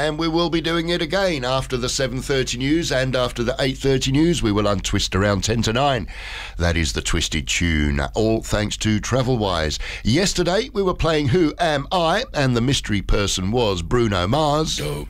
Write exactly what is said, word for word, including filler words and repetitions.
and we will be doing it again after the seven thirty news and after the eight thirty news. We will untwist around ten to nine. That is the Twisted Tune, all thanks to Travelwise. Yesterday we were playing Who Am I, and the mystery person was Bruno Mars. Dope.